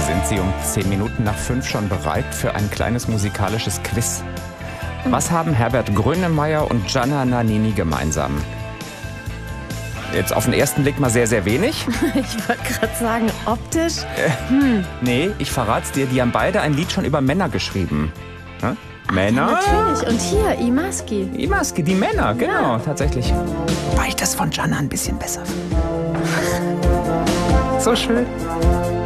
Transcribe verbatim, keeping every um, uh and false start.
Sind Sie um zehn Minuten nach fünf schon bereit für ein kleines musikalisches Quiz? Was haben Herbert Grönemeyer und Gianna Nannini gemeinsam? Jetzt auf den ersten Blick mal sehr, sehr wenig. Ich wollte gerade sagen, optisch. Äh, hm. Nee, ich verrat's dir, die haben beide ein Lied schon über Männer geschrieben. Hm? Männer? Ja, natürlich. Und hier, Imaski. Imaski, die Männer, genau, Ja. tatsächlich. Weil ich das von Gianna ein bisschen besser finde. So schön.